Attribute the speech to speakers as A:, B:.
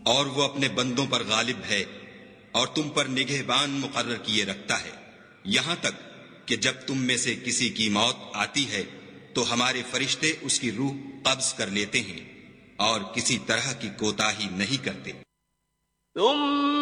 A: और वो अपने बंदों पर गालिब है और तुम पर निगहबान मुकर्रर किए रखता है, यहां तक कि जब तुम में से किसी की मौत आती है तो हमारे फरिश्ते उसकी रूह कब्ज कर लेते हैं और किसी तरह की कोताही नहीं करते।